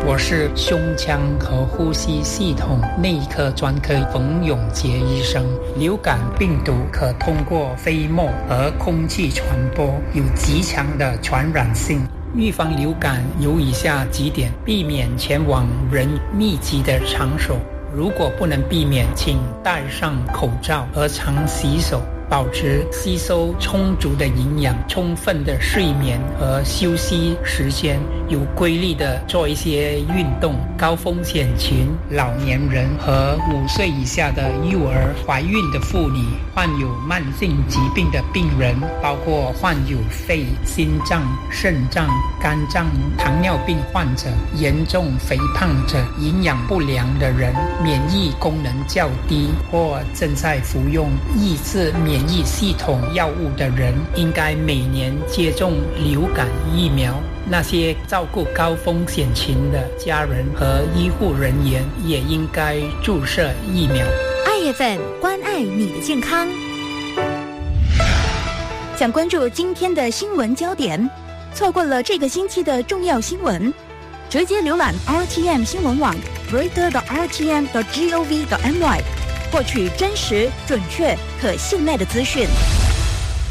我是胸腔和呼吸系统内科专科冯永杰医生。流感病毒可通过飞沫和空气传播，有极强的传染性。预防流感有以下几点：避免前往人密集的场所，如果不能避免，请戴上口罩和常洗手，保持吸收充足的营养，充分的睡眠和休息时间，有规律的做一些运动。高风险群、老年人和5岁以下的幼儿、怀孕的妇女、患有慢性疾病的病人，包括患有肺、心脏、肾脏、肝脏、糖尿病患者、严重肥胖者、营养不良的人、免疫功能较低或正在服用抑制免疫系统药物的人，应该每年接种流感疫苗。那些照顾高风险群的家人和医护人员也应该注射疫苗。 爱FM关爱你的健康。想关注今天的新闻焦点，错过了这个星期的重要新闻，直接浏览 RTM 新闻网 reader.rtm.gov.my， 获取真实、准确、可信赖的资讯。